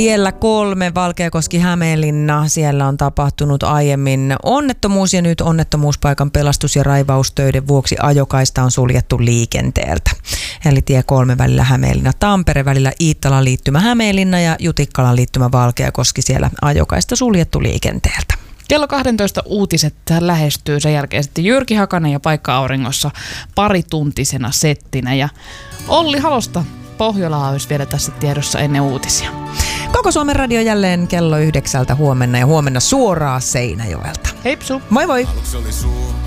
Tiellä 3 Valkeakoski-Hämeenlinna. Siellä on tapahtunut aiemmin onnettomuus ja nyt onnettomuuspaikan pelastus- ja raivaustöiden vuoksi ajokaista on suljettu liikenteeltä. Eli tie 3 välillä Hämeenlinna-Tampere, välillä Iittalan liittymä Hämeenlinna ja Jutikkalan liittymä Valkeakoski, siellä ajokaista suljettu liikenteeltä. Kello 12 uutiset lähestyy, sen jälkeen sitten Jyrki Hakanen ja Paikka Auringossa parituntisena settinä. Ja Olli Halosta Pohjola olisi vielä tässä tiedossa ennen uutisia. Koko Suomen radio jälleen kello 9 huomenna ja huomenna suoraan Seinäjoelta. Heipsu! Moi moi!